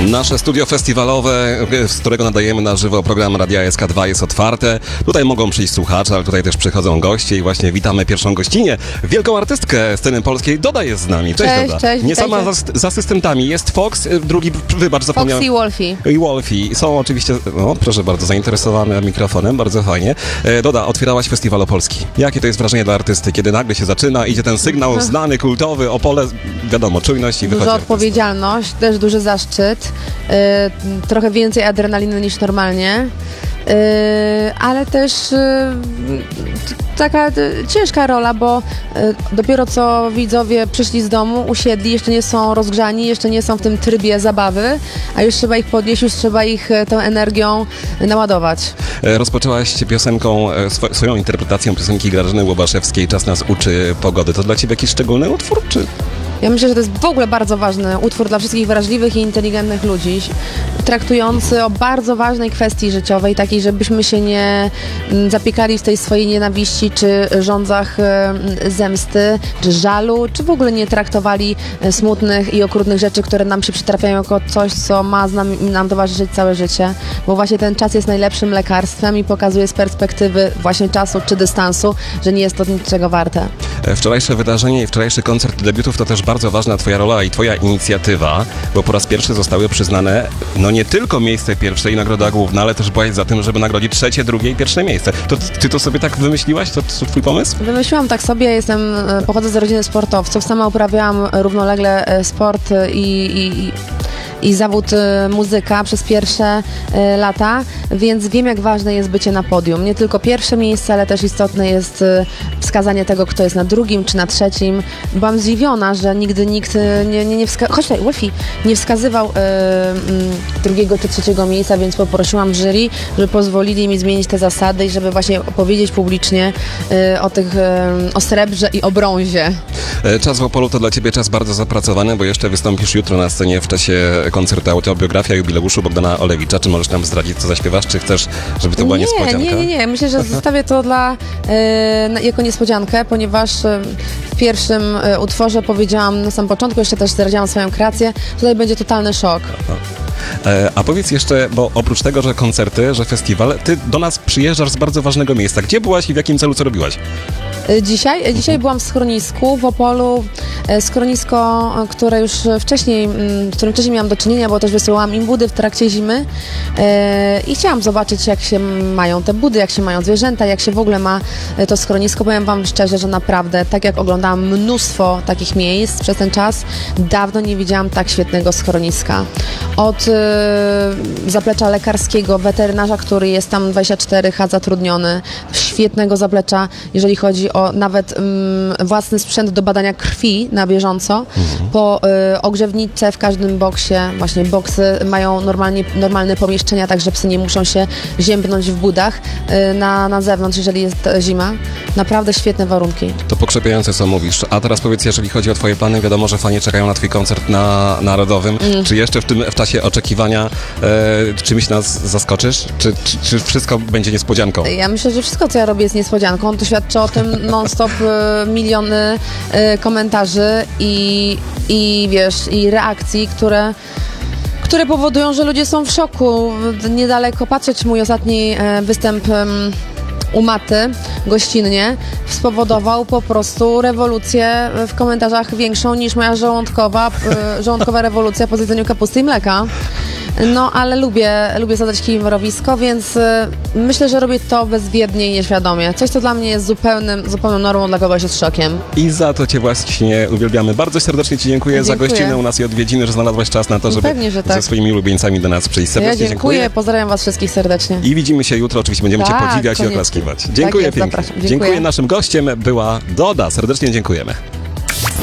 Nasze studio festiwalowe, z którego nadajemy na żywo program Radia SK2 jest otwarte. Tutaj mogą przyjść słuchacze, ale tutaj też przychodzą goście i właśnie witamy pierwszą gościnię, wielką artystkę sceny polskiej. Doda jest z nami. Cześć, Doda. Cześć, nie sama z asystentami. Jest Fox, drugi, wybacz, zapomniałem. Fox i Wolfie. I Wolfie. Są oczywiście, no proszę bardzo, zainteresowane mikrofonem, bardzo fajnie. Doda, otwierałaś Festiwal Opolski. Jakie to jest wrażenie dla artysty, kiedy nagle się zaczyna, idzie ten sygnał znany, kultowy, Opole, wiadomo, czujność i wychodzi. Duża odpowiedzialność, też duży zaszczyt, trochę więcej adrenaliny niż normalnie, ale też taka ciężka rola, bo dopiero co widzowie przyszli z domu, usiedli, jeszcze nie są rozgrzani, jeszcze nie są w tym trybie zabawy, a już trzeba ich podnieść, już trzeba ich tą energią naładować. Rozpoczęłaś piosenką, swoją interpretacją piosenki Grażyny Łobaszewskiej Czas nas uczy pogody. To dla ciebie jakiś szczególny utwór, czy... Ja myślę, że to jest w ogóle bardzo ważny utwór dla wszystkich wrażliwych i inteligentnych ludzi, traktujący o bardzo ważnej kwestii życiowej, takiej, żebyśmy się nie zapiekali w tej swojej nienawiści, czy żądzach zemsty, czy żalu, czy w ogóle nie traktowali smutnych i okrutnych rzeczy, które nam się przytrafiają jako coś, co ma nam towarzyszyć całe życie, bo właśnie ten czas jest najlepszym lekarstwem i pokazuje z perspektywy właśnie czasu czy dystansu, że nie jest to niczego warte. Wczorajsze wydarzenie i wczorajszy koncert debiutów to też bardzo ważna twoja rola i twoja inicjatywa, bo po raz pierwszy zostały przyznane, no nie tylko miejsce pierwsze i nagroda główna, ale też byłaś za tym, żeby nagrodzić trzecie, drugie i pierwsze miejsce. To ty to sobie tak wymyśliłaś? To twój pomysł? Wymyśliłam tak sobie, pochodzę z rodziny sportowców, sama uprawiałam równolegle sport i zawód muzyka przez pierwsze lata, więc wiem, jak ważne jest bycie na podium. Nie tylko pierwsze miejsce, ale też istotne jest wskazanie tego, kto jest na drugim czy na trzecim. Byłam zdziwiona, że nigdy nikt nie wskazywał drugiego czy trzeciego miejsca, więc poprosiłam jury, żeby pozwolili mi zmienić te zasady i żeby właśnie opowiedzieć publicznie o srebrze i o brązie. Czas w Opolu to dla ciebie czas bardzo zapracowany, bo jeszcze wystąpisz jutro na scenie w czasie koncertu Autobiografia jubileuszu Bogdana Olewicza. Czy możesz nam zdradzić, co zaśpiewasz, czy chcesz, żeby to była niespodzianka? Nie. Myślę, że zostawię to jako niespodziankę, ponieważ w pierwszym utworze powiedziałam na samym początku, jeszcze też zdradziłam swoją kreację, tutaj będzie totalny szok. A powiedz jeszcze, bo oprócz tego, że koncerty, że festiwal, ty do nas przyjeżdżasz z bardzo ważnego miejsca. Gdzie byłaś i w jakim celu, co robiłaś? Dzisiaj byłam w schronisku w Opolu, schronisko, które już wcześniej, z którym wcześniej miałam do czynienia, bo też wysyłałam im budy w trakcie zimy i chciałam zobaczyć, jak się mają te budy, jak się mają zwierzęta, jak się w ogóle ma to schronisko. Powiem wam szczerze, że naprawdę, tak jak oglądałam mnóstwo takich miejsc przez ten czas, dawno nie widziałam tak świetnego schroniska. Od zaplecza lekarskiego, weterynarza, który jest tam 24H zatrudniony, świetnego zaplecza, jeżeli chodzi o nawet własny sprzęt do badania krwi na bieżąco, po ogrzewnicę w każdym boksie. Właśnie boksy mają normalne pomieszczenia, tak że psy nie muszą się ziębnąć w budach na zewnątrz, jeżeli jest zima. Naprawdę świetne warunki. To pokrzepiające, co mówisz. A teraz powiedz, jeżeli chodzi o twoje plany, wiadomo, że fani czekają na twój koncert na Narodowym. Czy jeszcze w czasie oczekiwania czymś nas zaskoczysz? Czy wszystko będzie niespodzianką? Ja myślę, że wszystko, co ja robię, jest niespodzianką. To świadczy o tym non-stop miliony komentarzy i wiesz, i reakcji, które powodują, że ludzie są w szoku. Niedaleko patrzeć, mój ostatni występ u Maty gościnnie spowodował po prostu rewolucję w komentarzach większą niż moja żołądkowa rewolucja po zjedzeniu kapusty i mleka. No, ale lubię zadać kij mrowisko, więc myślę, że robię to bezwiednie i nieświadomie. Coś, co dla mnie jest zupełną normą, dla kogoś jest szokiem. I za to cię właśnie uwielbiamy. Bardzo serdecznie ci dziękuję za gościnę u nas i odwiedziny, że znalazłaś czas na to, żeby ze swoimi ulubieńcami do nas przyjść. Serdecznie dziękuję. Pozdrawiam was wszystkich serdecznie. I widzimy się jutro, oczywiście będziemy cię podziwiać i oklaskiwać. Dziękuję pięknie. Dziękuję. Naszym gościem była Doda. Serdecznie dziękujemy.